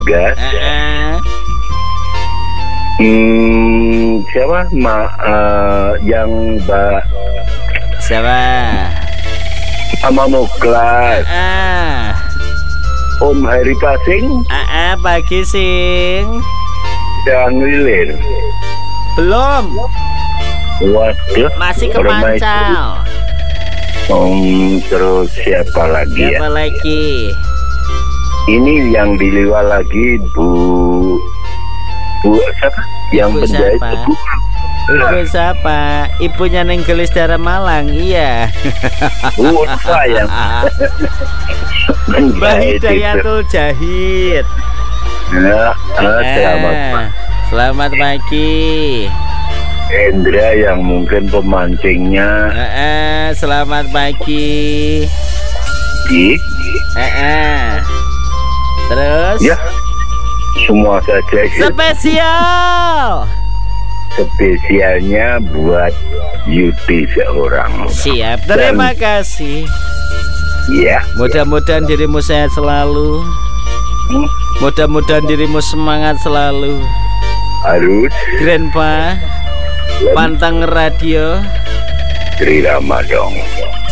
Gas. Siapa yang Mbak Siapa? sama Muklas. Om Hari Pasing Pagi Sing. yang Lilir. Belum. Waduh, Masih orang kepancal. Terus siapa lagi Siapa ya? lagi? Ini yang diliwat lagi Bu siapa? Yang Ibu penjahit siapa? Bu. Ibu siapa? Ibunya Neng Gelis Dara Malang. Iya. Bu sayang. Mbah Hidayatul Jahid. Selamat pagi. Selamat pagi. Endra yang mungkin pemancingnya. Selamat pagi. Terus? Ya, semua saja. Spesial. Spesialnya buat Yudi seorang. Siap, terima kasih. Ya. Mudah-mudahan dirimu sehat selalu. Mudah-mudahan dirimu semangat selalu. Harus. Grandpa Pantang Radio Tri Ramadong.